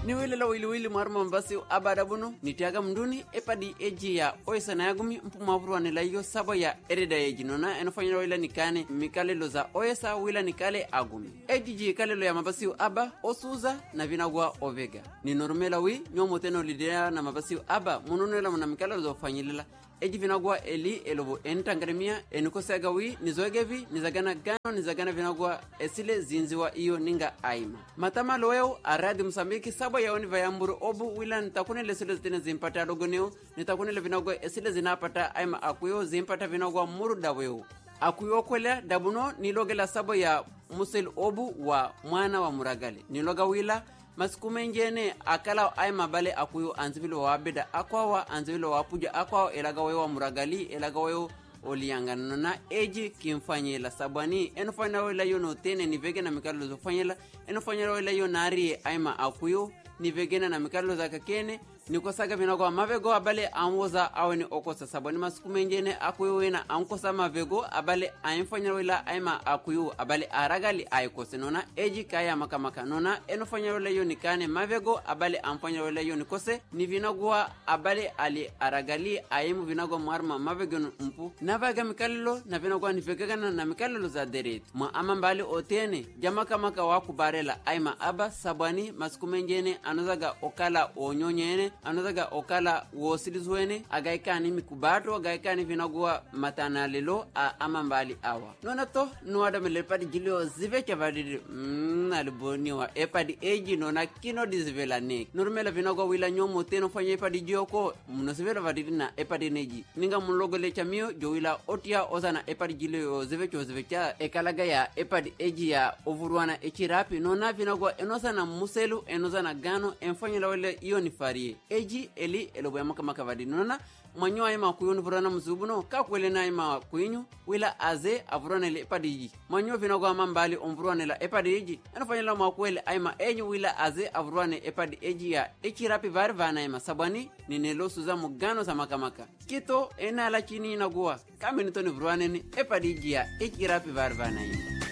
ni wile la wili marma mbasi abada bunu nitiaga mnduni epadi eji ya oisa na yagumi mpumavuru wanela iyo sabo ya ereda eji nona enofanyira wila nikane mikale loza oisa wila nikale agumi eji kale lo ya mabasi aba osuza na vinagwa ovega ni normela wi nyomo teno lidea na mabasi aba munonela mna mikale loza ofanyilila eji vinagwa eli elobo entangaremia enikosega wi nizoegevi nizagana gano nizagana vinagwa esile zinziwa iyo ninga aima matama loeo aradi Msambiki sabo ya oniva ya mburu obu wila nitakunele sile zitine zimpata adogoneo nitakunele vinagwa esile zinapata aima akuyo zimpata vinagwa muru daweo akuyo kwele dabuno nilogela sabo ya musel obu wa mwana wa muragali niloga wila masikumenjene akala aima bale akuyo anzivilo wa abeda akwawa anzivilo wa puja akwawa elaga wewa muragali elaga wewa oliyangana na eji kimfanyela sabani enofanya wela yo no tene ni vegena mikalo zo fanyela enofanya wela yo nari aima akuyo ni vegena na mikalo za kakene nikosaga vinagwa mavego abale amwoza aweni okosa sabani masikumenjene akuyo wena ankosa mavego abale aimfanya wela aima akuyo abale aragali aikose nona eji kaya makamaka nona enofanya wela yo nikane mavego abale amfanya wela yo nikose ni vinagwa abale ali aragali aimu vinagwa marma mavego mpu navaga mikalo na vinagwa nivegana na mikalo za deret ma amambali otene jamaka maka wakubarela aima aba sabani masikumenjene anozaga okala onyonyene anozaga okala wosilizwene agaikani mikubato agaikani vinagwa matanalelo amambali awa nona to nuada melepadi jilio zivecha vadidi aliboniwa epadi eji nona kino dizivela nek normela vinagwa wila nyomo teno fanya epadi jioko munosivela vadidi na epadi neji ninga mulogo lecha mio jo wila otia ozana epadi jilio zivecha ekalaga ya epadi eji ya ovurwana echirapi nona vinagwa enosana muselu enosana gano enfanya wile iyo nifarie eji eli elobo ya makamaka vadidi nona manyo aima kuyuni vurana mzubuno kakwele na aima kuyinyu wila aze avurana ile epadiji manyo vinagwa mambali omvurana la epadiji anafanyala makwele aima enyu wila aze avurana epadi eji ya echirapi varvana aima sabani ninelo suza mugano za makamaka kito ena la chini inagua kame nitoni vurana ni epadiji ya echirapi varvana aima